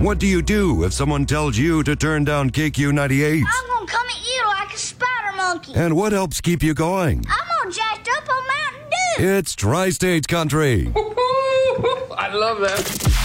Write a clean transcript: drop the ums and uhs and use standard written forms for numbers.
What do you do if someone tells you to turn down KQ98? I'm gonna come at you like a spider monkey. And what helps keep you going? I'm all jacked up on Mountain Dew. It's Tri-State Country. I love that.